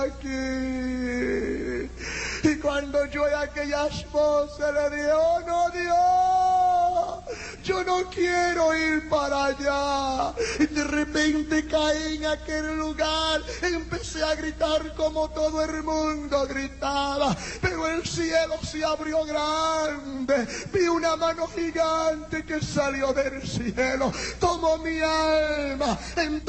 aquí. Y cuando yo oí aquellas voces le dije, oh no, Dios, yo no quiero ir para allá. Y de repente caí en aquel lugar, empecé a gritar como todo el mundo gritaba, pero el cielo se abrió grande, vi una mano gigante que salió del cielo, tomó mi alma. Entonces